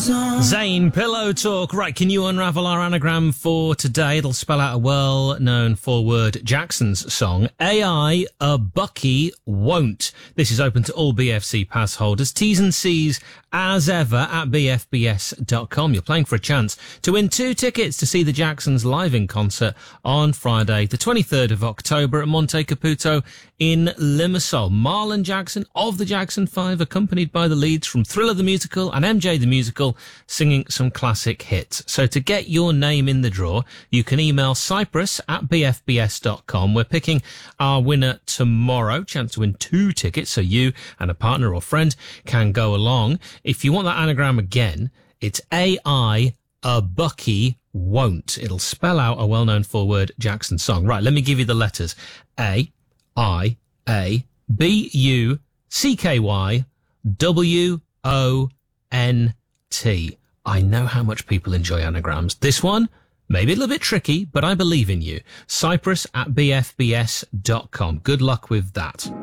Zane, Pillow Talk. Right, can you unravel our anagram for today? It'll spell out a well-known four-word Jackson's song. AI, a Bucky won't. This is open to all BFC pass holders. T's and C's, as ever, at bfbs.com. You're playing for a chance to win 2 tickets to see the Jacksons live in concert on Friday, the 23rd of October at Monte Caputo in Limassol. Marlon Jackson of the Jackson 5, accompanied by the leads from Thriller the Musical and MJ the Musical, singing some classic hits. So to get your name in the draw, you can email Cyprus at bfbs.com. We're picking our winner tomorrow. Chance to win 2 tickets, so you and a partner or friend can go along. If you want that anagram again, it's AI, a Bucky won't. It'll spell out a well-known four-word Jackson song. Right, let me give you the letters. A, I, A, B, U, C, K, Y, W, O, N, T. I know how much people enjoy anagrams. This one, maybe a little bit tricky, but I believe in you. Cyprus at bfbs.com. Good luck with that.